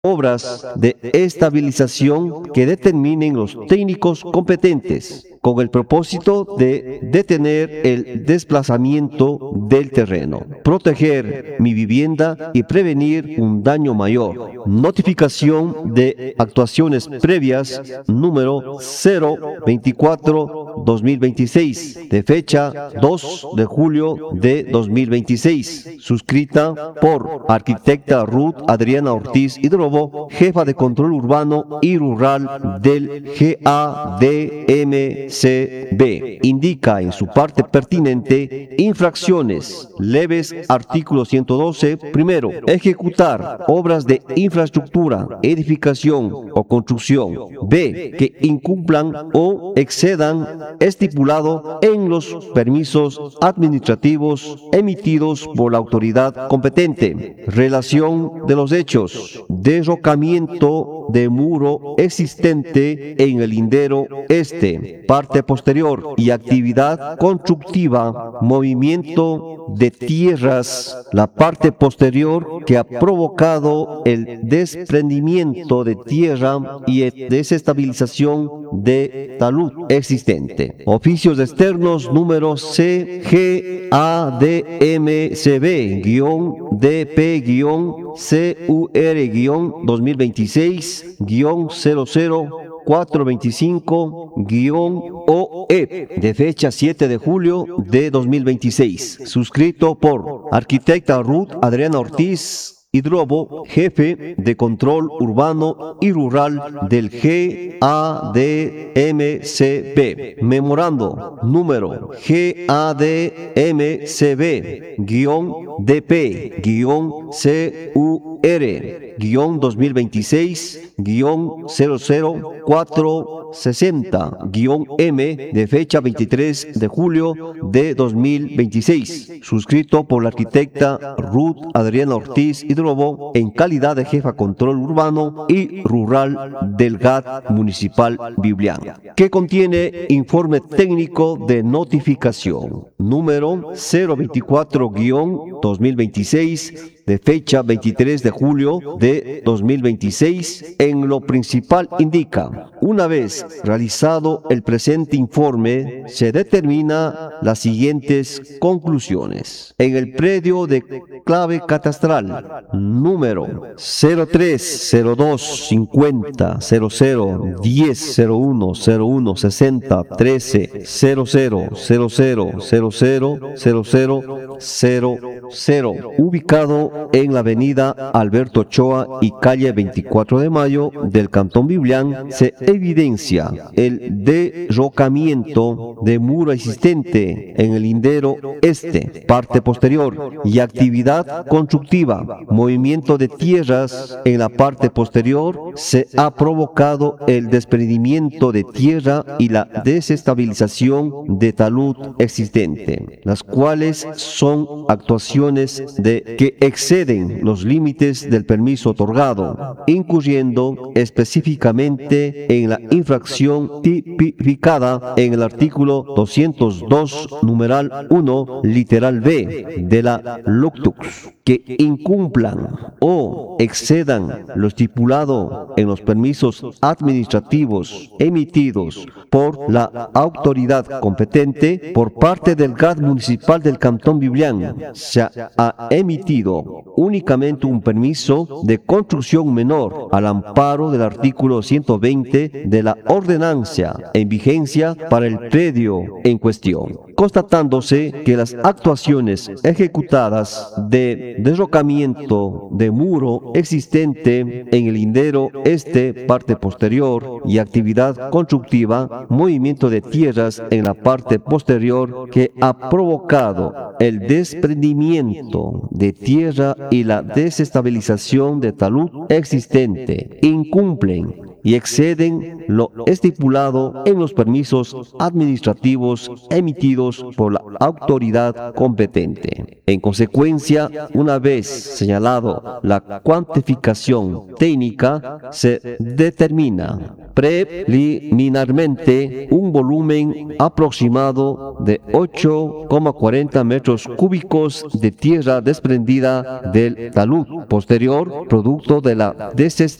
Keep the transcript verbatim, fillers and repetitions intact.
obras de estabilización que determinen los técnicos competentes, con el propósito de detener el desplazamiento del terreno, proteger mi vivienda y prevenir un daño mayor. Notificación de actuaciones previas número cero veinticuatro dos mil veintiséis, de fecha dos de julio de dos mil veintiséis, suscrita por arquitecta Ruth Adriana Ortiz Hidrobo, jefa de control urbano y rural del G A D M C B. Indica en su parte pertinente infracciones leves. Artículo ciento doce. Primero, ejecutar obras de infraestructura, edificación o construcción. B, que incumplan o excedan estipulado en los permisos administrativos emitidos por la autoridad competente. Relación de los hechos: derrocamiento de muro existente en el lindero este, parte posterior, y actividad constructiva, movimiento de tierras, la parte posterior, que ha provocado el desprendimiento de tierra y desestabilización de talud existente. Oficios externos número C G A D M C B-D P C U R dos mil veintiséis cero cero cuatro veinticinco O E, de fecha siete de julio de dos mil veintiséis, suscrito por arquitecta Ruth Adriana Ortiz Hidrobo, jefe de control urbano y rural del G A D M C B. Memorando número G A D M C B-D P C U R dos mil veintiséis cero cero cuatro sesenta M, de fecha veintitrés de julio de dos mil veintiséis, suscrito por la arquitecta Ruth Adriana Ortiz Hidrobo en calidad de jefa control urbano y rural del G A D municipal Biblián, que contiene informe técnico de notificación número cero veinticuatro dos mil veintiséis, de fecha veintitrés de julio de dos mil veintiséis. En lo principal indica: una vez realizado el presente informe, se determina las siguientes conclusiones. En el predio de clave catastral número cero tres cero dos cincuenta cero cero diez cero uno cero uno sesenta trece cero cero cero cero cero cero cero cero cero cero, ubicado en la avenida Alberto Ochoa y calle veinticuatro de mayo del Cantón Biblián, se evidencia el derrocamiento de muro existente en el lindero este, parte posterior, y actividad constructiva, movimiento de tierras en la parte posterior. Se ha provocado el desprendimiento de tierra y la desestabilización de talud existente, las cuales son actuaciones de que exceden los límites del permiso otorgado, incurriendo específicamente en la infracción tipificada en el artículo doscientos dos, numeral uno, literal B de la LUCTUCS, que incumplan o excedan lo estipulado en los permisos administrativos emitidos por la autoridad competente. Por parte del G A D municipal del Cantón Biblián, se ha emitido únicamente un permiso de construcción menor al amparo del artículo ciento veinte de la ordenanza en vigencia para el predio en cuestión, constatándose que las actuaciones ejecutadas de derrocamiento de muro existente en el lindero este, parte posterior, y actividad constructiva, movimiento de tierras en la parte posterior, que ha provocado el desprendimiento de tierra y la desestabilización de talud existente, incumplen y exceden lo estipulado en los permisos administrativos emitidos por la autoridad competente. En consecuencia, una vez señalado la cuantificación técnica, se determina preliminarmente un volumen aproximado de ocho coma cuarenta metros cúbicos de tierra desprendida del talud posterior, producto de la